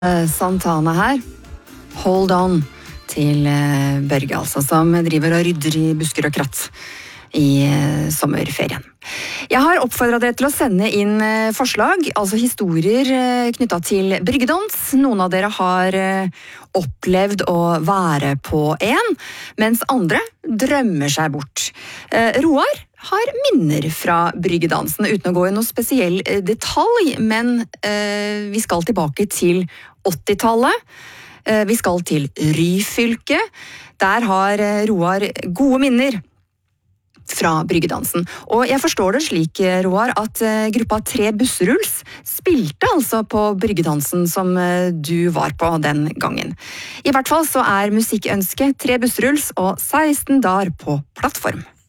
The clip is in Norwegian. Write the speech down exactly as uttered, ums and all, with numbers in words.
Uh, Santana her. Hold on til uh, Børge, altså, som driver og rydder i busker og kratt i uh, sommerferien. Jeg har oppfordret dere til å sende inn uh, forslag, altså historier uh, knyttet til bryggedans. Noen av dere har uh, opplevd å være på en, mens andre drømmer seg bort. Uh, Roar har minner fra bryggedansen, uten å gå i noe spesiell uh, detalj, men uh, vi skal tilbake til åttitallet. Uh, vi skal til Ryfylke. Der har uh, Roar gode minner fra bryggedansen. Og jeg forstår det slik, Roar, at uh, gruppa Tre Busseruls spilte altså på bryggedansen som uh, du var på den gangen. I hvert fall så er musikkønsket Tre Busseruls og seksten dager på plattform.